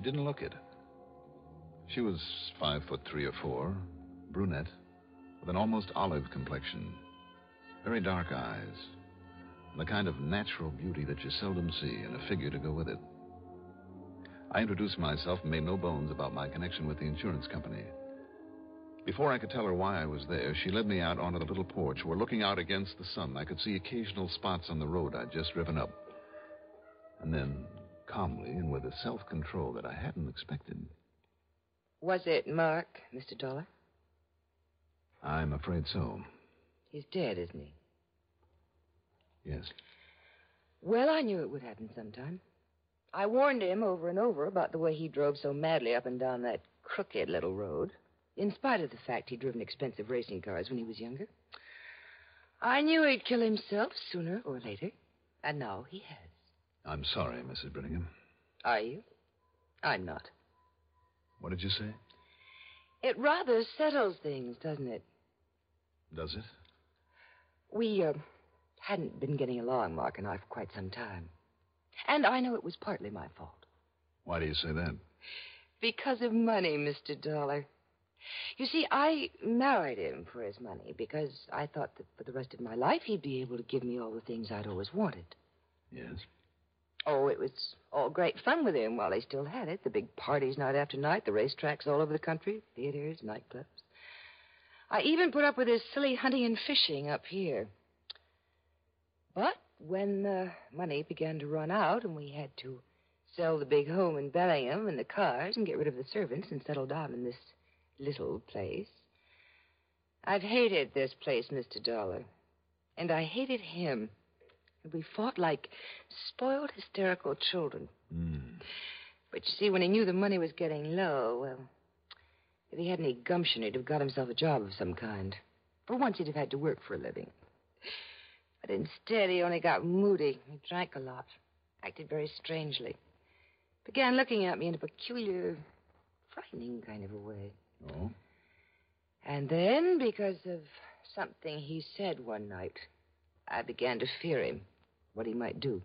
didn't look it. She was 5'3" or 4", brunette, with an almost olive complexion, very dark eyes, and the kind of natural beauty that you seldom see in a figure to go with it. I introduced myself and made no bones about my connection with the insurance company. Before I could tell her why I was there, she led me out onto the little porch where, looking out against the sun, I could see occasional spots on the road I'd just driven up. And then, calmly and with a self-control that I hadn't expected. Was it Mark, Mr. Dollar? I'm afraid so. He's dead, isn't he? Yes. Well, I knew it would happen sometime. I warned him over and over about the way he drove so madly up and down that crooked little road, in spite of the fact he'd driven expensive racing cars when he was younger. I knew he'd kill himself sooner or later, and now he has. I'm sorry, Mrs. Brittingham. Are you? I'm not. What did you say? It rather settles things, doesn't it? Does it? We hadn't been getting along, Mark and I, for quite some time. And I know it was partly my fault. Why do you say that? Because of money, Mr. Dollar. You see, I married him for his money because I thought that for the rest of my life he'd be able to give me all the things I'd always wanted. Yes? Oh, it was all great fun with him while he still had it. The big parties night after night, the racetracks all over the country, theaters, nightclubs. I even put up with his silly hunting and fishing up here. But when the money began to run out and we had to sell the big home in Bellingham and the cars and get rid of the servants and settle down in this little place, I've hated this place, Mr. Dollar. And I hated him. And we fought like spoiled, hysterical children. But you see, when he knew the money was getting low, well, if he had any gumption, he'd have got himself a job of some kind. For once, he'd have had to work for a living. But instead, he only got moody. He drank a lot, acted very strangely. Began looking at me in a peculiar, frightening kind of a way. Oh? And then, because of something he said one night, I began to fear him, what he might do.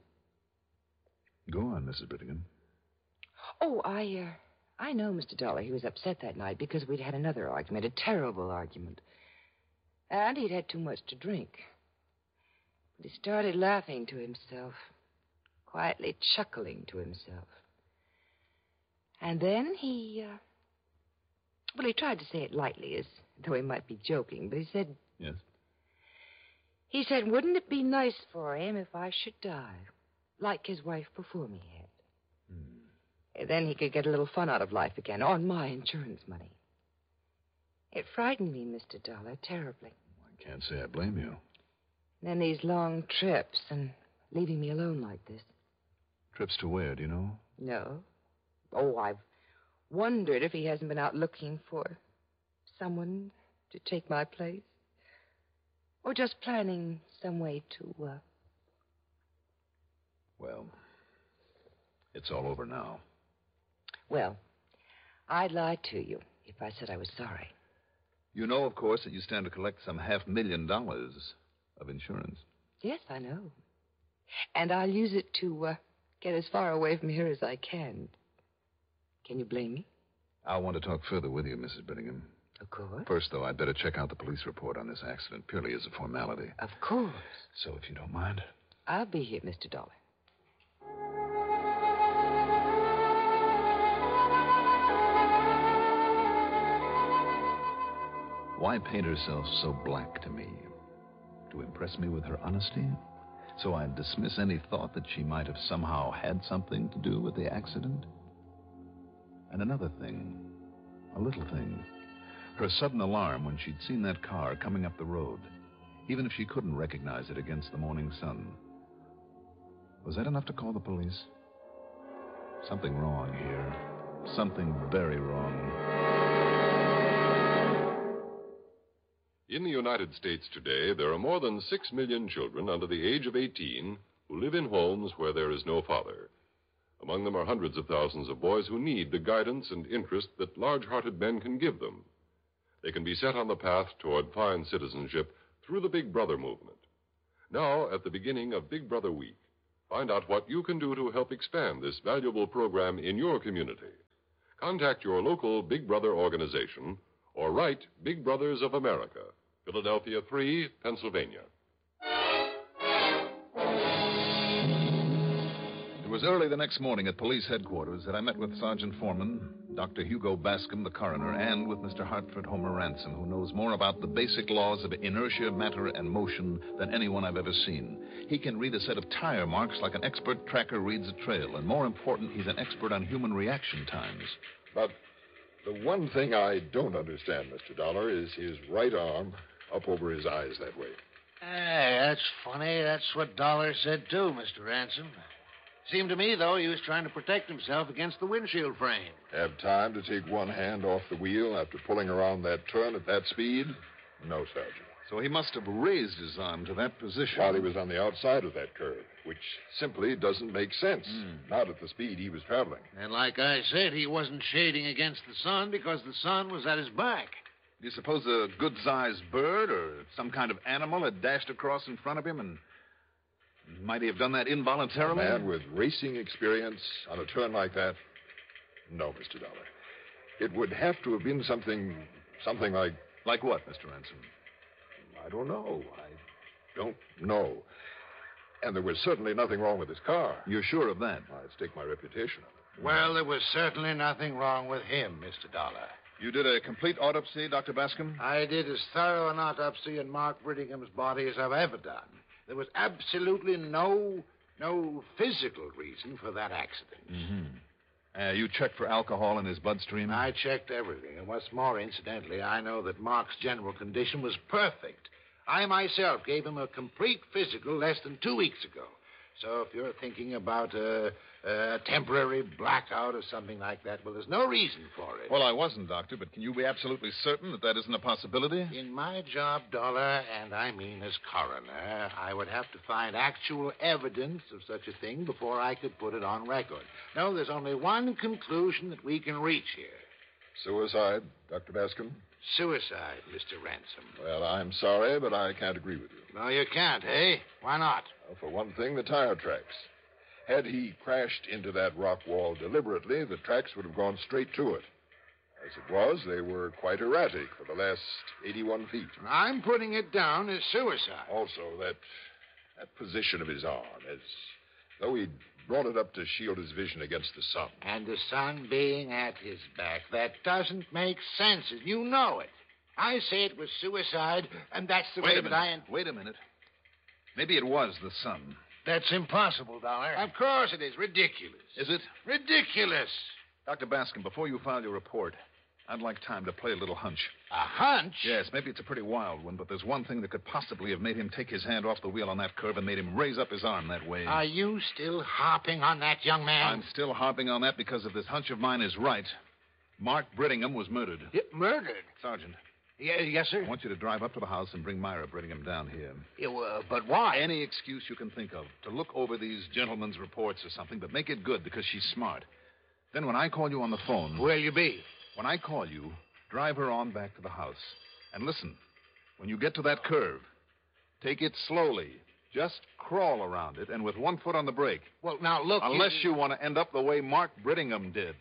Go on, Mrs. Brittingham. Oh, I know, Mr. Dollar. He was upset that night because we'd had another argument, a terrible argument. And he'd had too much to drink. But he started laughing to himself, quietly chuckling to himself. And then he tried to say it lightly, as though he might be joking, but he said... Yes? He said, wouldn't it be nice for him if I should die, like his wife before me had? Then he could get a little fun out of life again, on my insurance money. It frightened me, Mr. Dollar, terribly. I can't say I blame you. And then these long trips and leaving me alone like this. Trips to where, do you know? No. Oh, I've wondered if he hasn't been out looking for someone to take my place. Or just planning some way to, Well, it's all over now. Well, I'd lie to you if I said I was sorry. You know, of course, that you stand to collect some $500,000 of insurance. Yes, I know. And I'll use it to get as far away from here as I can. Can you blame me? I want to talk further with you, Mrs. Brittingham. Of course. First, though, I'd better check out the police report on this accident, purely as a formality. Of course. So, if you don't mind. I'll be here, Mr. Dollar. Why paint herself so black to me? To impress me with her honesty? So I'd dismiss any thought that she might have somehow had something to do with the accident? And another thing, a little thing. Her sudden alarm when she'd seen that car coming up the road, even if she couldn't recognize it against the morning sun. Was that enough to call the police? Something wrong here. Something very wrong. In the United States today, there are more than 6 million children under the age of 18 who live in homes where there is no father. Among them are hundreds of thousands of boys who need the guidance and interest that large-hearted men can give them. They can be set on the path toward fine citizenship through the Big Brother movement. Now, at the beginning of Big Brother Week, find out what you can do to help expand this valuable program in your community. contact your local Big Brother organization or write Big Brothers of America, Philadelphia 3, Pennsylvania. It was early the next morning at police headquarters that I met with Sergeant Foreman, Dr. Hugo Bascom, the coroner, and with Mr. Hartford Homer Ransom, who knows more about the basic laws of inertia, matter, and motion than anyone I've ever seen. He can read a set of tire marks like an expert tracker reads a trail, and more important, he's an expert on human reaction times. But the one thing I don't understand, Mr. Dollar, is his right arm up over his eyes that way. Hey, that's funny. That's what Dollar said, too, Mr. Ransom. Seemed to me, though, he was trying to protect himself against the windshield frame. Have time to take one hand off the wheel after pulling around that turn at that speed? No, Sergeant. So he must have raised his arm to that position. While he was on the outside of that curve, which simply doesn't make sense. Not at the speed he was traveling. And like I said, he wasn't shading against the sun because the sun was at his back. Do you suppose a good-sized bird or some kind of animal had dashed across in front of him and might he have done that involuntarily? A man with racing experience on a turn like that? No, Mr. Dollar. It would have to have been something like... Like what, Mr. Ransom? I don't know. I don't know. And there was certainly nothing wrong with his car. You're sure of that? I'd stake my reputation on it. Well, there was certainly nothing wrong with him, Mr. Dollar. You did a complete autopsy, Dr. Bascom? I did as thorough an autopsy on Mark Brittingham's body as I've ever done. There was absolutely no physical reason for that accident. Mm-hmm. You checked for alcohol in his bloodstream? I checked everything. And what's more, incidentally, I know that Mark's general condition was perfect. I myself gave him a complete physical less than 2 weeks ago. So if you're thinking about a temporary blackout or something like that, well, there's no reason for it. Well, I wasn't, Doctor, but can you be absolutely certain that isn't a possibility? In my job, Dollar, and I mean as coroner, I would have to find actual evidence of such a thing before I could put it on record. No, there's only one conclusion that we can reach here. Suicide, Dr. Bascom? Suicide, Mr. Ransom. Well, I'm sorry, but I can't agree with you. No, you can't, eh? Why not? Well, for one thing, the tire tracks. Had he crashed into that rock wall deliberately, the tracks would have gone straight to it. As it was, they were quite erratic for the last 81 feet. I'm putting it down as suicide. Also, that position of his arm, as though he'd brought it up to shield his vision against the sun. And the sun being at his back. That doesn't make sense. You know it. I say it was suicide, and that's the way that I... Wait a minute. Maybe it was the sun. That's impossible, Dollar. Of course it is. Ridiculous. Is it? Ridiculous. Dr. Bascom, before you file your report, I'd like time to play a little hunch. A hunch? Yes, maybe it's a pretty wild one, but there's one thing that could possibly have made him take his hand off the wheel on that curve and made him raise up his arm that way. Are you still harping on that, young man? I'm still harping on that because if this hunch of mine is right, Mark Brittingham was murdered. Murdered? Sergeant. Yes, sir? I want you to drive up to the house and bring Myra Brittingham down here. But why? Any excuse you can think of to look over these gentlemen's reports or something, but make it good because she's smart. Then when I call you on the phone... Where'll you be? When I call you, drive her on back to the house. And listen, when you get to that curve, take it slowly. Just crawl around it and with one foot on the brake. Well, now, look... Unless you want to end up the way Mark Brittingham did.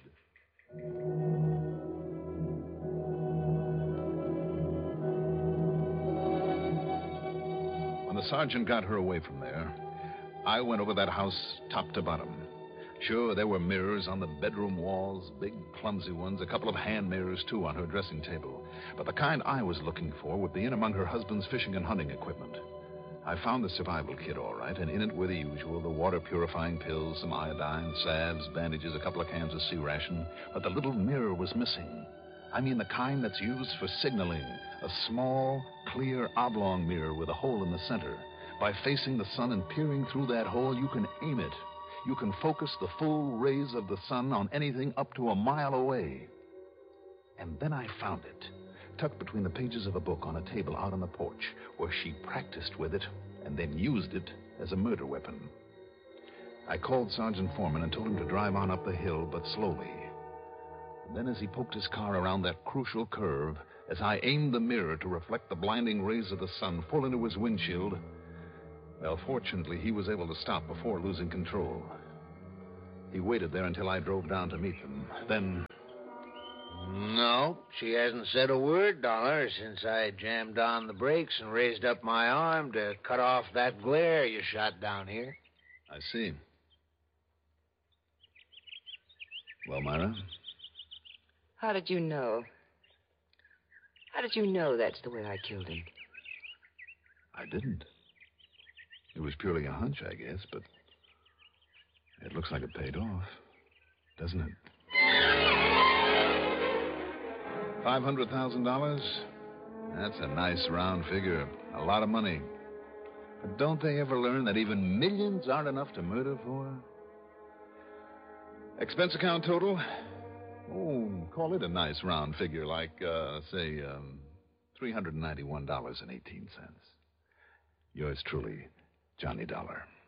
When the sergeant got her away from there, I went over that house top to bottom. Sure, there were mirrors on the bedroom walls, big, clumsy ones, a couple of hand mirrors, too, on her dressing table. But the kind I was looking for would be in among her husband's fishing and hunting equipment. I found the survival kit, all right, and in it were the usual, the water-purifying pills, some iodine, salves, bandages, a couple of cans of sea ration. But the little mirror was missing. I mean the kind that's used for signaling. A small, clear, oblong mirror with a hole in the center. By facing the sun and peering through that hole, you can aim it. You can focus the full rays of the sun on anything up to a mile away. And then I found it, tucked between the pages of a book on a table out on the porch, where she practiced with it and then used it as a murder weapon. I called Sergeant Foreman and told him to drive on up the hill, but slowly. And then as he poked his car around that crucial curve, as I aimed the mirror to reflect the blinding rays of the sun full into his windshield, well, fortunately, he was able to stop before losing control. He waited there until I drove down to meet them. Then No, she hasn't said a word, Dollar, since I jammed on the brakes and raised up my arm to cut off that glare you shot down here. I see. Well, Myra? How did you know? How did you know that's the way I killed him? I didn't. It was purely a hunch, I guess, but it looks like it paid off, doesn't it? $500,000? That's a nice round figure. A lot of money. But don't they ever learn that even millions aren't enough to murder for? Expense account total? Oh, call it a nice round figure, like, say, $391.18. Yours truly, Johnny Dollar.